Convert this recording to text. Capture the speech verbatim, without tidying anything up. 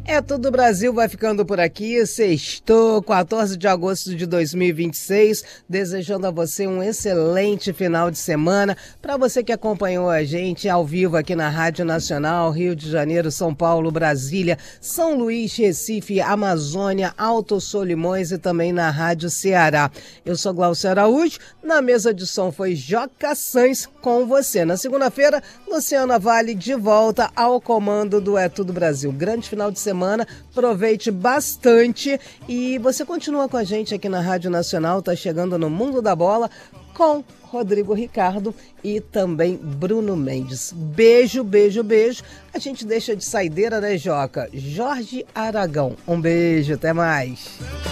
É Tudo Brasil vai ficando por aqui, sextou, quatorze de agosto de dois mil e vinte e seis, desejando a você um excelente final de semana. Para você que acompanhou a gente ao vivo aqui na Rádio Nacional, Rio de Janeiro, São Paulo, Brasília, São Luís, Recife, Amazônia, Alto Solimões e também na Rádio Ceará. Eu sou Glaucia Araújo, na mesa de som foi Joca Sainz com você. Na segunda-feira, Luciana Vale de volta ao comando do É Tudo Brasil. Grande final de semana. Semana, aproveite bastante e você continua com a gente aqui na Rádio Nacional, tá chegando no Mundo da Bola com Rodrigo Ricardo e também Bruno Mendes. Beijo, beijo, beijo. A gente deixa de saideira, né, Joca? Jorge Aragão. Um beijo, até mais.